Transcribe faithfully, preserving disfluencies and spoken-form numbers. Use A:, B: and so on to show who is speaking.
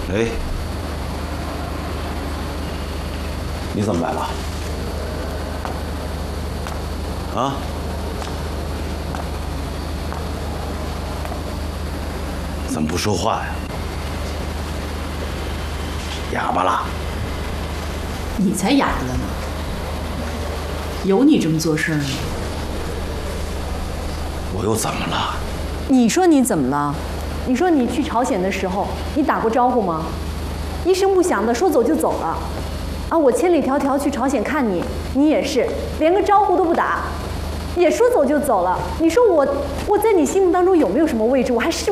A: 哎，你怎么来了？啊？怎么不说话呀？哑巴了？
B: 你才哑巴了呢！有你这么做事儿呢？
A: 我又怎么了？
C: 你说你怎么了？你说你去朝鲜的时候，你打过招呼吗？一声不响的说走就走了。啊，我千里迢迢去朝鲜看你，你也是连个招呼都不打，也说走就走了。你说我我在你心目当中有没有什么位置？我还是